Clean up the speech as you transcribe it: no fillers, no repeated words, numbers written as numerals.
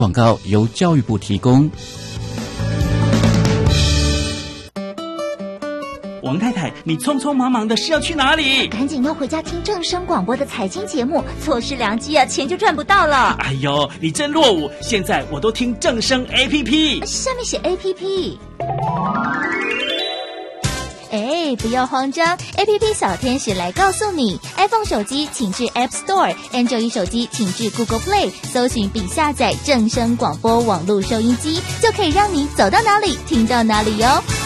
广告由教育部提供。 王太太，你匆匆忙忙的是要去哪里？ 赶紧要回家听正声广播的财经节目，错失良机啊，钱就赚不到了。 哎呦，你真落伍！现在我都听正声 APP， 下面写 APP。不要慌张 ，APP 小天使来告诉你 ，iPhone 手机请至 App Store，Android 手机请至 Google Play， 搜寻并下载正声广播网络收音机，就可以让你走到哪里听到哪里哟。